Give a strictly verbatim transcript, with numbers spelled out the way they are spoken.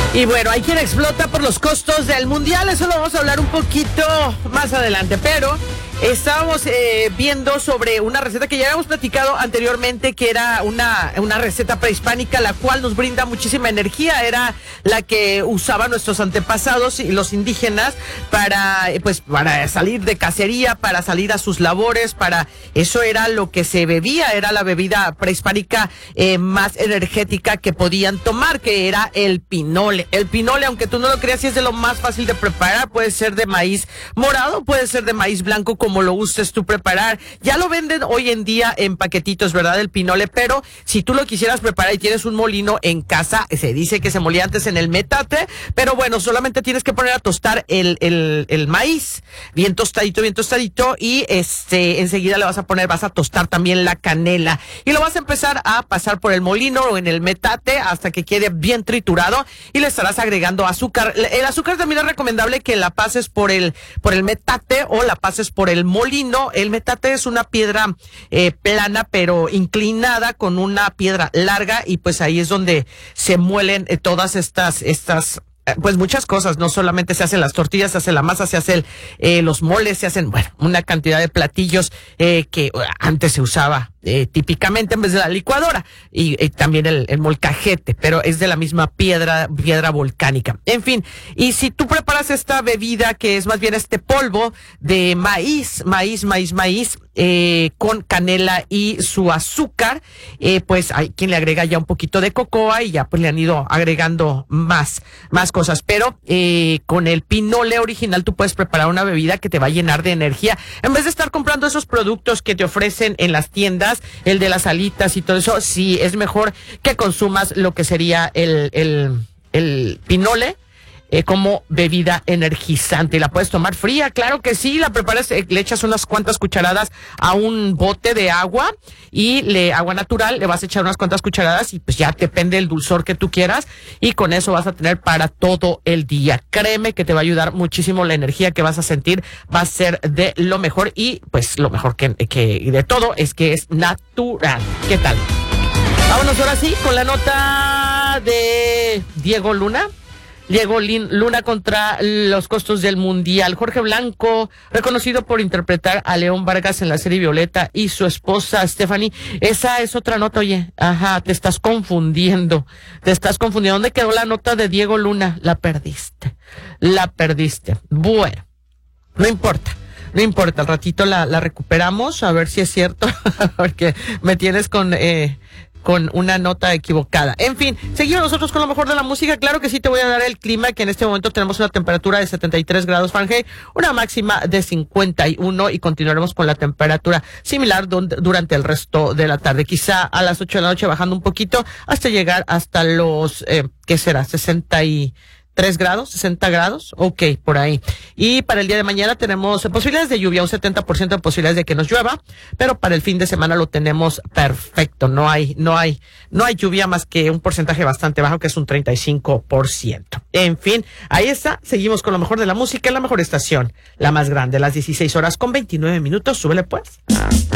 Y bueno, hay quien explota por los costos del mundial, eso lo vamos a hablar un poquito más adelante, pero estábamos eh, viendo sobre una receta que ya habíamos platicado anteriormente, que era una, una receta prehispánica, la cual nos brinda muchísima energía. Era la que usaban nuestros antepasados y los indígenas para, eh, pues, para salir de cacería, para salir a sus labores, para eso era lo que se bebía, era la bebida prehispánica eh, más energética que podían tomar, que era el pinole. El pinole, aunque tú no lo creas, sí es de lo más fácil de preparar. Puede ser de maíz morado, puede ser de maíz blanco, como lo gustes tú preparar. Ya lo venden hoy en día en paquetitos, ¿verdad? El pinole, pero si tú lo quisieras preparar y tienes un molino en casa, se dice que se molía antes en el metate, pero bueno, solamente tienes que poner a tostar el, el, el maíz, bien tostadito, bien tostadito, y este, enseguida le vas a poner, vas a tostar también la canela, y lo vas a empezar a pasar por el molino o en el metate hasta que quede bien triturado, y le estarás agregando azúcar. El azúcar también es recomendable que la pases por el, por el metate o la pases por el molino. El metate es una piedra eh, plana pero inclinada con una piedra larga, y pues ahí es donde se muelen eh, todas estas, estas pues muchas cosas. No solamente se hacen las tortillas, se hace la masa, se hacen eh, los moles, se hacen, bueno, una cantidad de platillos eh, que antes se usaba eh, típicamente en vez de la licuadora, y eh, también el, el molcajete, pero es de la misma piedra, piedra volcánica. En fin, y si tú preparas esta bebida, que es más bien este polvo de maíz, maíz, maíz, maíz, eh, con canela y su azúcar, eh, pues hay quien le agrega ya un poquito de cocoa, y ya pues le han ido agregando más, más cosas, pero eh, con el pinole original tú puedes preparar una bebida que te va a llenar de energía, en vez de estar comprando esos productos que te ofrecen en las tiendas, el de las alitas y todo eso. Sí, es mejor que consumas lo que sería el, el, el pinole Eh, como bebida energizante. Y la puedes tomar fría, claro que sí. La preparas, eh, le echas unas cuantas cucharadas a un bote de agua, y le agua natural, le vas a echar unas cuantas cucharadas, y pues ya depende del dulzor que tú quieras, y con eso vas a tener para todo el día. Créeme que te va a ayudar muchísimo. La energía que vas a sentir va a ser de lo mejor, y pues lo mejor que, que de todo es que es natural. ¿Qué tal? Vámonos ahora sí con la nota de Diego Luna. Diego Luna contra los costos del mundial. Jorge Blanco, reconocido por interpretar a León Vargas en la serie Violeta, y su esposa Stephanie. Esa es otra nota, oye. Ajá, te estás confundiendo. Te estás confundiendo. ¿Dónde quedó la nota de Diego Luna? La perdiste. La perdiste. Bueno, no importa. No importa, al ratito la, la recuperamos, a ver si es cierto, porque me tienes con... Eh, con una nota equivocada. En fin, seguimos nosotros con lo mejor de la música. Claro que sí, te voy a dar el clima, que en este momento tenemos una temperatura de setenta y tres grados Fahrenheit, una máxima de cincuenta y uno, y continuaremos con la temperatura similar donde, durante el resto de la tarde. Quizá a las ocho de la noche bajando un poquito hasta llegar hasta los, eh, ¿qué será? sesenta y tres grados, sesenta grados, ok, por ahí. Y para el día de mañana tenemos posibilidades de lluvia, un setenta por ciento de posibilidades de que nos llueva, pero para el fin de semana lo tenemos perfecto. No hay, no hay, no hay lluvia, más que un porcentaje bastante bajo, que es un treinta y cinco por ciento. En fin, ahí está. Seguimos con lo mejor de la música en la mejor estación, la más grande, las dieciséis horas con veintinueve minutos. Súbele pues.